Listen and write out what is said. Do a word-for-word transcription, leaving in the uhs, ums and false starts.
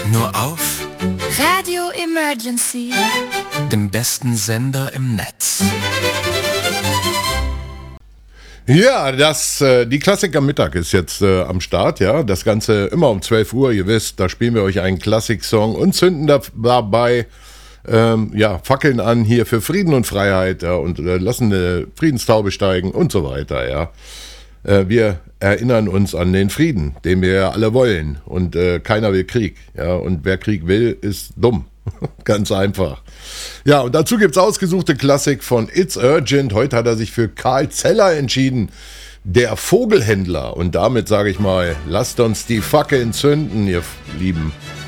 Nur auf Radio Emergency, dem besten Sender im Netz. Ja, das, äh, die Klassik am Mittag ist jetzt äh, am Start, ja. Das Ganze immer um zwölf Uhr, ihr wisst, da spielen wir euch einen Klassik-Song und zünden dabei ähm, ja, Fackeln an hier für Frieden und Freiheit, ja, und äh, lassen eine Friedenstaube steigen und so weiter, ja. Äh, wir erinnern uns an den Frieden, den wir ja alle wollen, und äh, keiner will Krieg, ja, und wer Krieg will, ist dumm. Ganz einfach. Ja, und dazu gibt's ausgesuchte Klassik von It's Urgent. Heute hat er sich für Karl Zeller entschieden, der Vogelhändler. Und damit sage ich mal, lasst uns die Fackeln zünden, ihr Lieben.